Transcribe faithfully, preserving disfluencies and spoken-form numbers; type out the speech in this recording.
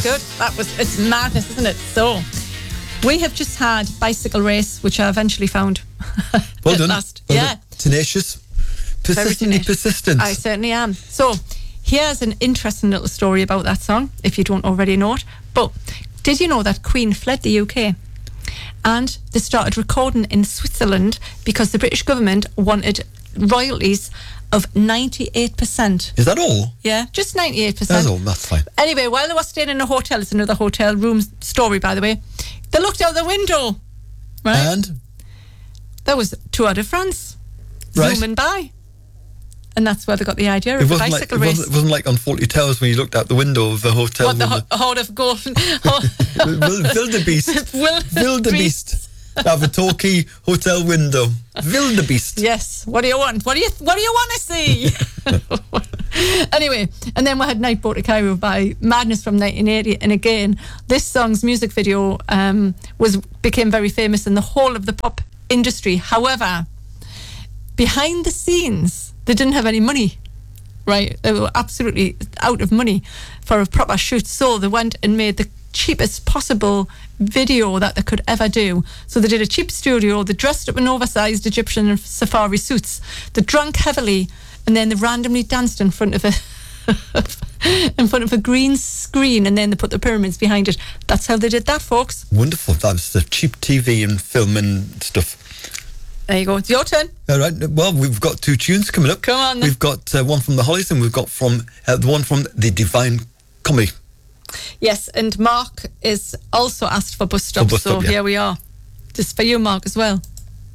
good. That was, it's madness, isn't it? So, we have just had Bicycle Race, which I eventually found. Well done. Last. Well yeah. done. Tenacious. Persistently persistent. I certainly am. So, here's an interesting little story about that song, if you don't already know it. But did you know that Queen fled the U K? And they started recording in Switzerland because the British government wanted royalties of ninety-eight percent. Is that all? Yeah, just ninety-eight percent. That's all, that's fine. Anyway, while they were staying in a hotel, it's another hotel room story, by the way, they looked out the window, right? And? There was Tour de France Right. zooming by. And that's where they got the idea It of the wasn't, like, bicycle it, race. wasn't, it wasn't like on Fawlty Towers when you looked out the window of the hotel. What, the with ho- Horde of Golden... the, Wildebeest. Wildebeest. Have a talkie hotel window. Wildebeest. Yes. What do you want? What do you What do you want to see? Anyway, and then we had Night Boat to Cairo by Madness from nineteen eighty, and again, this song's music video um, was became very famous in the whole of the pop industry. However, behind the scenes, they didn't have any money. Right, they were absolutely out of money for a proper shoot, so they went and made the cheapest possible video that they could ever do. So they did a cheap studio, they dressed up in oversized Egyptian safari suits, they drank heavily, and then they randomly danced in front of a in front of a green screen, and then they put the pyramids behind it. That's how they did that, folks. Wonderful. That was the cheap T V and film and stuff. There you go. It's your turn. All right. Well, we've got two tunes coming up. Come on, then. We've got uh, one from the Hollies, and we've got from uh, the one from the Divine Comedy. Yes, and Mark is also asked for Bus Stop, Bus so Stop, yeah. here we are. Just for you, Mark, as well.